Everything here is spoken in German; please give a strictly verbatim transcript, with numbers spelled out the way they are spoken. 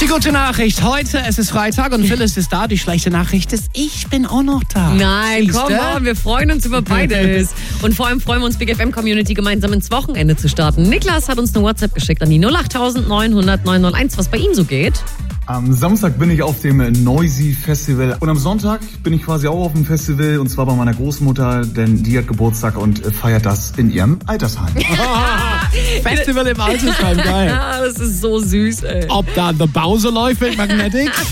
gute Nachricht, heute, es ist Freitag und Phyllis ist da. Die schlechte Nachricht ist, ich bin auch noch da. Nein, Siehste? komm on, wir freuen uns über beides. Und vor allem freuen wir uns, Big F M-Community gemeinsam ins Wochenende zu starten. Niklas hat uns eine WhatsApp geschickt an die null acht neun null null neun null eins, was bei ihm so geht. Am Samstag bin ich auf dem Noisy Festival und am Sonntag bin ich quasi auch auf dem Festival und zwar bei meiner Großmutter, denn die hat Geburtstag und feiert das in ihrem Altersheim. Festival im Altersheim, geil. Ja, das ist so süß, ey. Ob da The Bowser läuft mit Magnetic?